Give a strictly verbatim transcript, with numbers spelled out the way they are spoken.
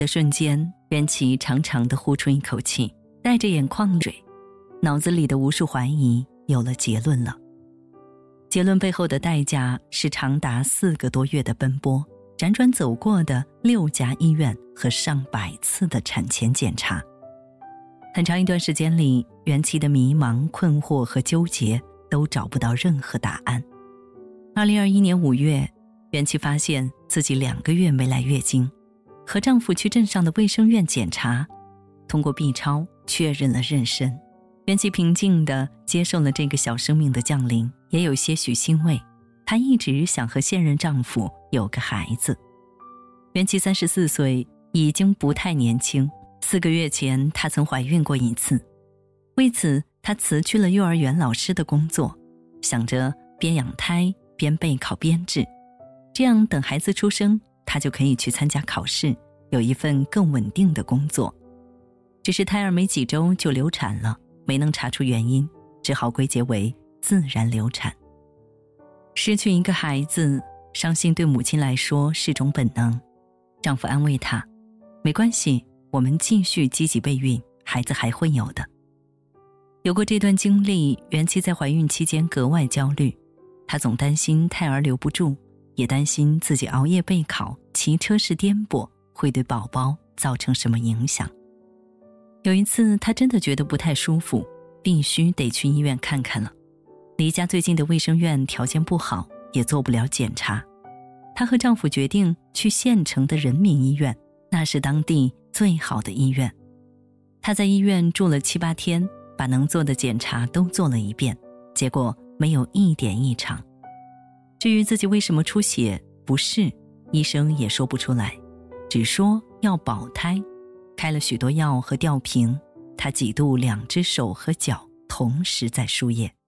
的瞬间，袁琪长长地呼出一口气，带着眼眶水，脑子里的无数怀疑有了结论了。结论背后的代价是长达四个多月的奔波，辗转走过的六家医院和上百次的产前检查。很长一段时间里，袁琪的迷茫、困惑和纠结都找不到任何答案。二零二一年五月，袁琪发现自己两个月没来月经，和丈夫去镇上的卫生院检查，通过 B 超确认了妊娠。袁琪平静地接受了这个小生命的降临，也有些许欣慰。她一直想和现任丈夫有个孩子。袁琪三十四岁，已经不太年轻。四个月前，她曾怀孕过一次，为此她辞去了幼儿园老师的工作，想着边养胎边备考编制，这样等孩子出生，她就可以去参加考试，有一份更稳定的工作。只是胎儿没几周就流产了，没能查出原因，只好归结为自然流产。失去一个孩子，伤心对母亲来说是种本能。丈夫安慰她，没关系，我们继续积极备孕，孩子还会有的。有过这段经历，袁琪在怀孕期间格外焦虑，她总担心胎儿留不住，也担心自己熬夜备考、骑车时颠簸会对宝宝造成什么影响。有一次，她真的觉得不太舒服，必须得去医院看看了。离家最近的卫生院条件不好，也做不了检查。她和丈夫决定去县城的人民医院，那是当地最好的医院。她在医院住了七八天，把能做的检查都做了一遍，结果没有一点异常。至于自己为什么出血不适，医生也说不出来，只说要保胎，开了许多药和吊瓶。她几度两只手和脚同时在输液。